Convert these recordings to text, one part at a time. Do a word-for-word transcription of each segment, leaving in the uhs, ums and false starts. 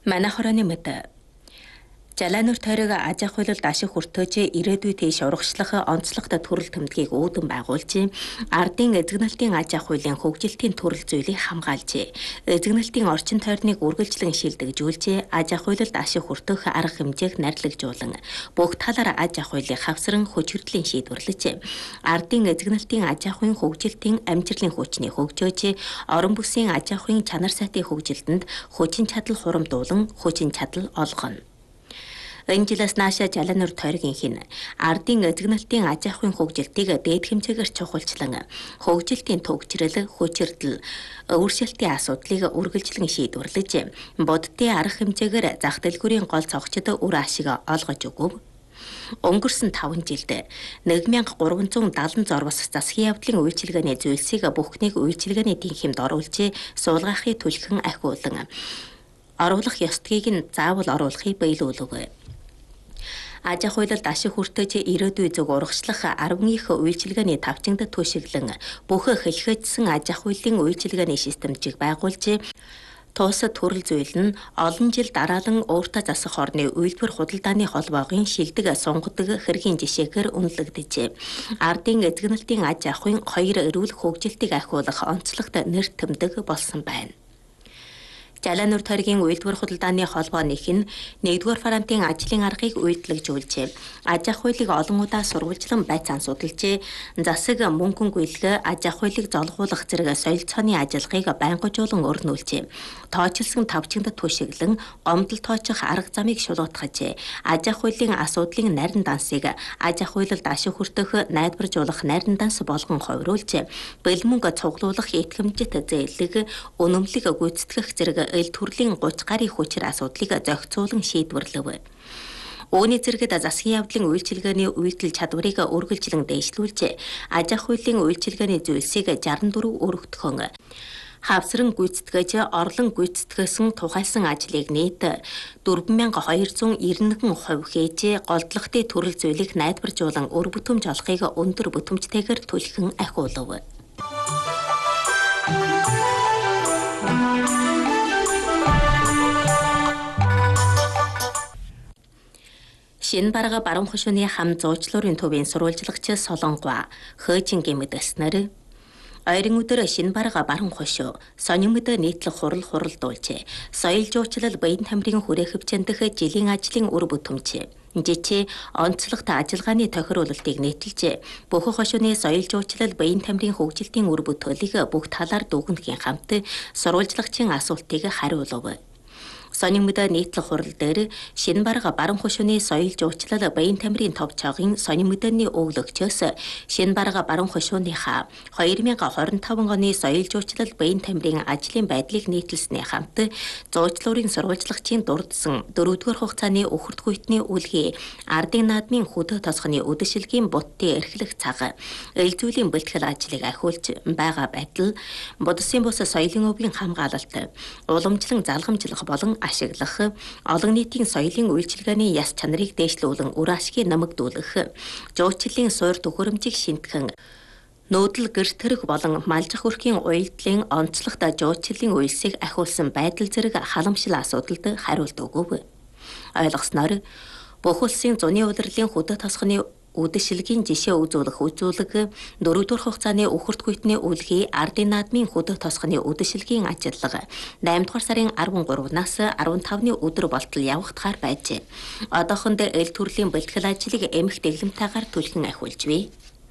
Манай хорооны мэд Жалаанур тойрог аж ахуй хуулиуд ашиг хүртөөж ирээдүйд тийш урагшлах онцлогтой төрөл төмдгийг үүдэн байгуулж, ардын эзэгнэлтийн аж ахуйн хөгжилтийн төрөл зүйлийг хамгаалж, эзэгнэлтийн орчин тойрныг үргэлжлэн шилдэгжүүлж, аж ахуй хуулиуд ашиг хүртэх арга хэмжээг нарлагжуулан, бүх талаар аж ахуйлыг хавсран хүчирдлийн шийдвэрлэж, ардын эзэгнэлтийн аж ахуйн хөгжилтийн амжилтын хүчний хөгжөөж, орон бүсийн аж ахуйн чанар сайтын хөгжилтөнд хүчин чадал хурамдуулан, хүчин чадал олгоно. Энэ жилээс наашаа Жалаанур тойргийн хин ардын эзэгнэлтийн аж ахуйн хөгжилтийг дээд хэмжээгээр чухалчлан хөгжилтийн төгжрөл, хүчирдэл, өөрчлөлтийн асуудлыг үргэлжлэн шийдвэрлэж, буддын арга хэмжээгээр зах дэлгүүрийн гол цогцод үр ашиг олгож өгөв. Өнгөрсөн таван жилд нэг мянга гурван зуун даалан зорвос засгийн явдлын үйлчилгээний зүйлсийг бүхнийг үйлчилгээний тэнхимд оруулж, суулгахыг түлхэн ахиулан оруулах ёстгийг нь заавал оруулахыг биелүүлв. Аж ахуй хуулиуд ашиг хүртэж ирээдүй зөв урагшлах арван их үйлчилгээний тавчингад түшиглэн бүх хэлхэжсэн аж ахуйн үйлчилгээний системжийг байгуулж, туусад төрөл зүйл нь олон жил дараалан өөртөө засах орны үйлдвэр худалдааны холбоогийн шилдэг сунгадаг хэргийн жишээгээр үнэлэгдэж, ардын эзэгнэлтийн аж ахуйн хоёр эрүүл хөгжилтийг ахиулах онцлогтой нэр томдог болсон байна. Жалаанур тойргийн үйлдвэр худалдааны холбооных нь нэгдүгээр фронтын ажлын аргыг үйлдвэрлэжүүлж, аж ахуйлыг олон удаа сурвалжлан байцаан судалж, засаг мөнгөнгүйлэг аж ахуйлыг золгуулах зэрэг солилцооны ажиллагааг байнгажуулан өрнүүлж, тооцолсон тавчингад түшиглэн гомдол тооцох арга замыг шулуутгаж, аж ахуйлын асуудлын нарийн дансыг аж ахуйлалд ашиг хүртэх найдваржуулах нарийн данс болгон хувируулж, бэлмөнгө цуглуулах итгэмжит зээлэг, үнэмлэг гүйцэтгэх зэрэг эл төрлийн гуч гарын хүчээр асуудлыг зохицуулан шийдвэрлэв. Үүний зэрэгт засгийн явдлын үйлчилгээний үйлдэл чадварыг үргэлжлэн дээшлүүлж, аж ахуйн үйлчилгээний зүйлсийг шестьдесят дөрвөн өргөдгөн хавсран гүйцэтгэж, орлон гүйцэтгээсэн тухайлсан ажлыг нийт дөрвөн мянга хоёр зуун девять хувь хийж, голдлогтой төрөл зүйлийг найдваржуулан өр бүтэмж олохыг өндөр бүтэмжтэйгээр түлхэн ахиулв. Шинэ барга баруун хошууны хам зуучлуурын төвийн сурвалжлагч Солонгоо Хөөжингийн мэдэснээр ойрын өдөр шинэ барга баруун хошуу сонин мэд нийтлэг хурал хуралдуулж, соёл жуучлал баян тамирын хүрээ хөвчөндөх жилийн ажлын үр бүтэмж, жичээ онцлогтой ажиллагааны тохируулалтыг нийтэлж, бүх хошууны соёл жуучлал баян тамирын хөгжилтийн үр бүтээлийг бүх талаар дүгнэхийн хамт сурвалжлагчийн асуултыг хариулв. Сонин мэд нийтлэг хурал дээр шинэ барга баруун хошууны соёл жуучлал баян тамирын тов чогийн сонин мэдэний өглөгчөөс шинэ барга баруун хошууныхаа две тысячи двадцать five оны соёл жуучлал баян тамирын ажлын байдлыг нийтэлсэний хамт зуучлуурын сурвалжлагчийн дурдсан дөрөвдүгээр хугацааны өхөртгүйтний үлгий, ардын наадмын хөдөө тосгоны үдэшилгийн буттын эрхлэх цаг, эл зүйлийн бэлтгэл ажлыг ахиулж байгаа байдал, будсын бус соёлын өвгийн хамгаалалт, уламжлан залгамжлах болон ашиглах, олон нийтийн соёлын үйлчилгээний яс чанарыг дээшлүүлэн үр ашгийг нэмэгдүүлэх, жуучлалын суурь төхөөрөмжийг шинтгэн, нүүдэл гэр тэрэг болон малжих өрхийн уялдлын онцлогтой жуучлалын үйлсийг ахиулсан байдал зэрэг халамжлал асуудалд хариулт өгөв. Ойлгосноор бүх улсын зуны удирлын хөдөө тосгоны үдэшилгийн жишээ үзүүлэх үзүүлэг, дөрөвдүгээр хугацааны өхөртгүйтний үлгий, ардын наадмын хөдөө тосгоны үдэшилгийн ажиллага наймдугаар сарын арван гуравнаас арван тавны өдөр болтол явагдахаар байжээ. Одоохонд эл төрлийн бэлтгэл ажлыг эмх дэглэмтайгаар түлхэн ахиулж бий.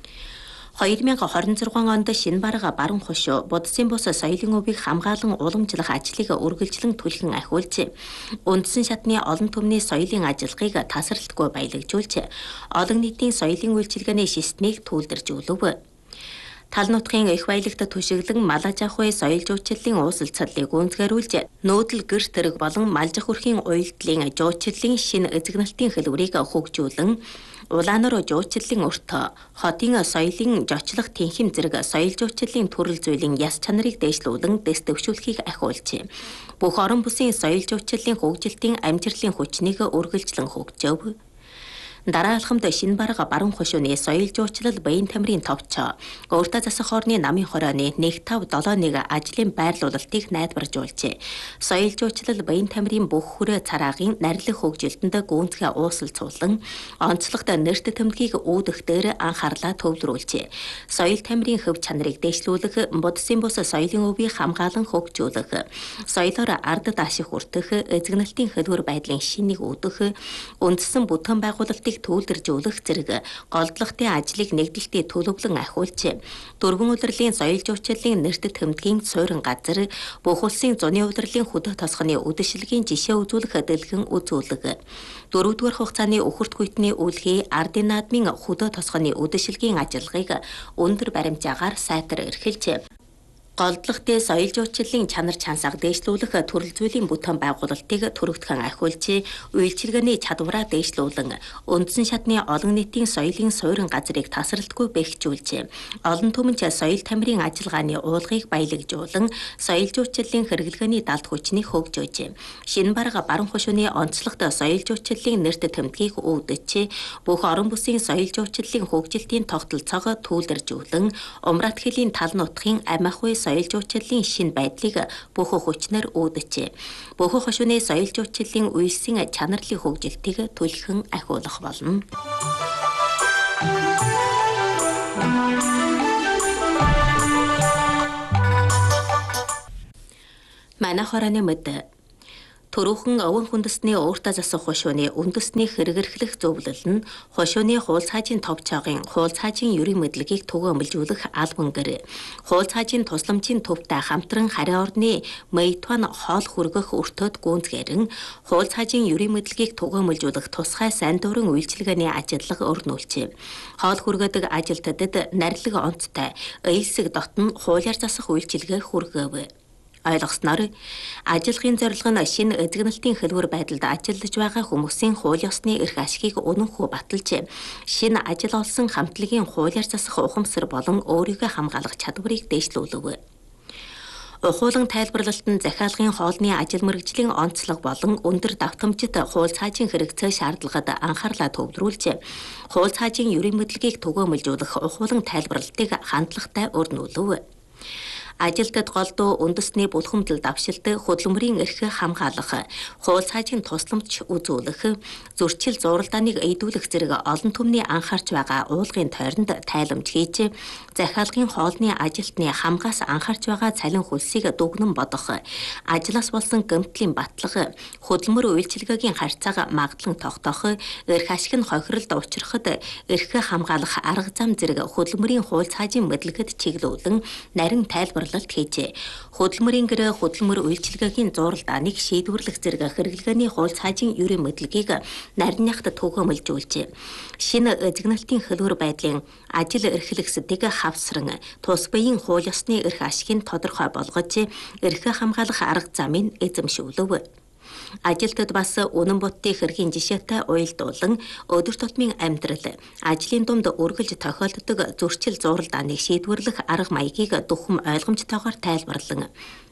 две тысячи двадцать six онд шинэ барга баруун хошуу будсын бус соёлын өвийг хамгаалан уламжлах ажлыг үргэлжлэн түлхэн ахиулж, үндсэн шатны олон түмний соёлын ажиллагааг тасралтгүй баялагжуулж, олон нийтийн соёлын үйлчилгээний системийг түүлдэржүүлв. Тал нутгийн их баялагт түшиглэн мал аж ахуй соёл жуучлалын ууслалцлыг гүйцэтгүүлж, нүүдэл гэр тэрэг болон малжих өрхийн уялдлын жуучлалын шинэ эзэгнэлтийн хэлбэрийг хөгжүүлэн, улаанаар жуучлалын өртөө, хотын соёлын жочлох тэнхим зэрэг соёл жуучлалын төрөл зүйлийн яс чанарыг дээшлүүлэн дэс төвшүүлэхийг ахиулж, бүх орон бүсийн соёл жуучлалын хөгжилтийн амжилтын хүчнийг үргэлжлэн хөгжөөв. Дараа алхамд шинэ бараг баруун хошууны соёл жуучлал баян тамирын товч өөртөө засах орны намын хорооны нэг тав долоо нэг ажлын байрлуулалтыг найдваржуулжээ. Соёл жуучлал баян тамирын бүх хүрээ цараагийн нарилах хөгжилтөнд гүнзгий уусал цуулан онцлогт нэрт тэмдгийг үүдэх дээр анхаарлаа төвлөрүүлжээ. Соёл тамирын хөв чанарыг дэвшлүүлэх, будсын бус соёлын өвийг хамгаалан хөгжүүлэх, соёлоор ардд ашиг хүртэх, эзэгнэлтийн хэлбэр байдлын шинийг үүдэх, үндсэн бүтээн байгуулалтыг түүлдэржүүлэх зэрэг голдлогтой ажлыг нэгдэлтэд төлөвлөн ахиулжээ. Дөрвөн улирлын соёл жуучлалын нэрт тэмдгийн суурин газар бүх улсын зуны улирлын хөдөө тосгоны үдэшлэгийн жишээ үзүүлэх дэлгэн үзүүлэг. Дөрөвдүгээр хугацааны өхөрт гүйтний үлхий ардын наадмын хөдөө тосгоны үдэшлэгийн ажиллагааг өндөр баримжаагаар сайтар эрхэлжээ. Голдлогтой соёл жуучлалын чанар чансааг дээшлүүлэх төрөл зүйлийн бүтээн байгуулалтыг төрөгдгөн ахиулж, үйлчилгээний чадвараа дээшлүүлэн, үндсэн шатны олон нийтийн соёлын суурин газрыг тасралтгүй бэхжүүлж, олон түмэнч соёл тамирын ажиллагааны уулгыг баялагжуулан, соёл жуучлалын хэрэглгээний далд хүчнийг хөгжөөж, шинэ бараг баруун хошууны онцлогт соёл жуучлалын нэрт тэмдгийг үүдэж, бүх орон бүсийн соёл жуучлалын хөгжилтийн тогтолцоог түүлдэржүүлэн, умрат хэлийн тал нутгийн амиахуй соёл жуучлалын шинэ байдлыг бөөхө хүчнэр үүдэж, бөөхө хошууны соёл жуучлалын үйлсийн чанарлын хөгжилтийг түлхэн ахиулах болно. Манай хорооны мэд Төрөөхөн овон хүндэсний өөртөө засах хошууны үндэсний хэрэгэрхлэх зөвлөл нь хошууны хуул цаажийн товчоогийн хуул цаажийн ерийн мэдлэгийг түгээмэлжүүлэх албан гэр. Хуул цаажийн тусламжийн төвтэй хамтран харийн орны Мэйтван хоол хүргэх өртөд гүнзгээрэн хуул цаажийн ерийн мэдлэгийг түгээмэлжүүлэх тусгай сайн дуран үйлчилгээний ажиллага өрнүүлжээ. Хоол хүргэдэг ажилтнуудад нарилга онцтой эйлсэг дотн хуулиар засах үйлчилгээ хүргээв. Ойлгосноор ажиллахын зорилго нь шинэ эзэгнэлтийн хэлбэр байдалд ажиллаж байгаа хүмүүсийн хууль ёсны эрх ашигыг үнэнхүү баталж, шинэ ажил олсон хамтлагийн хуулиар засах ухамсар болон өөрийгөө хамгаалах чадварыг дээшлүүлв. Ухуулан тайлбарлалтанд захиалгын хоолны ажил мэргэжлийн онцлог болон өндөр давтамжит хууль цаажийн хэрэгцээ шаардлагад анхаарлаа төвлөрүүлж, хууль цаажийн ерийн мэдлэгийг түгээмэлжүүлэх ухуулан тайлбарлалтыг хандлагатай өрнүүлв. Ажилтнад голдуу үндэсний бүлхэмдэл давшилт, хөдөлмөрийн эрх хамгаалах, хууль цаажийн тусламж үзүүлэх, зөрчил зуралдааныг эйдүүлэх зэрэг олон түмний анхаарч байгаа уулгын тойронд тайламж хийж, захиалгын хоолны ажилтны хамгаас анхаарч байгаа цалин хөлсийг дүгнэн бодох, ажлаас болсон гэмтлийн батлага, хөдөлмөр үйлчилгээгийн харьцааг магадлан тогтоох, эрх ашиг нь хохиролд учрахад эрх хамгаалах арга зам зэрэг хөдөлмөрийн хууль цаажийн мэдлэгэд чиглүүлэн нарийн тайлбар хийжээ. Хөдөлмөрийн гэр хөдөлмөр үйлчилгээгийн зуралдааныг шийдвэрлэх зэрэг хэрэглгээний хууль цаажийн ерийн мэдлэгийг нарийнхад түгээмэлжүүлжээ. Шинэ эзэгнэлтийн хэлбэр байдлын ажил эрхлэгсдийг хавсран тус биеийн хууль ёсны эрх ашигыг тодорхой болгож, эрх хамгаалах арга замыг эзэмшүүлв. Ажилтнууд бас үнэн буддын хэргийн жишээтэй уялдуулан өдөр тутмын амьдрал, ажлын дунд үргэлж тохиолддог зөрчил зуралдааныг шийдвэрлэх арга маягийг дүрхэм ойлгомжтойгоор тайлбарлан,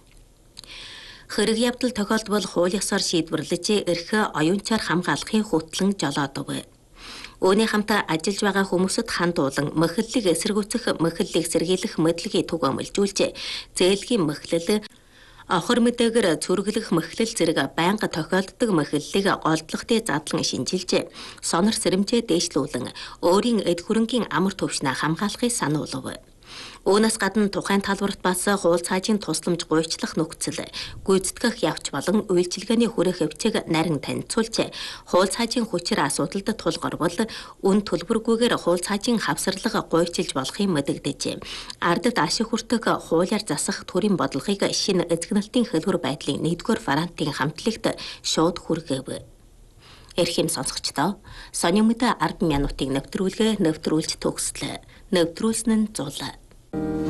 хэрэг явдал тохиолдвол хууль ёсоор шийдвэрлэж эрх оюунчаар хамгаалахын хөтлөн жолоодов. Үүний хамт ажиллаж байгаа хүмүүсд хандуулан мэхлэлийг эсэргүүцэх, мэхлэлийг сэргийлэх мэдлэгийг түгээмэлжүүлж, зээлгийн мэхлэл, охор мэдээгэр цүргэлэх мэхлэл зэрэг байнга тохиолддог мэхлэлийг голдлогтой задлан шинжилж, сонор сэрэмжээ дээшлүүлэн өөрийн эд хөрөнгийн амар төвшнээ хамгаалахыг сануулв. Үүнээс гадна тухайн талбарт бас хууль цаажийн тусламж гуйчлах нөхцөл, гүйцэтгэх явц болон үйлчилгээний хүрээ хөвцийг нарийн танилцуулж, хууль цаажийн хүчээр асуудалд тулгарвал үн төлбөргүйгээр хууль цаажийн хавсарлага гуйчилж болохыг мэдэгдэж, ардд ашиг хүртэх хуулиар засах төрийн бодлогыг шинэ эзэгнэлтийн хэлбэр байдлын нэгдүгээр вариантын хамтлагт шууд хүргээв. Эрхэм сонсогчдоо, сонин мэдээ ард минутыг нэвтрүүлгээ нэвтрүүлж төгслөө. Нэвтрүүлсэн нь зул.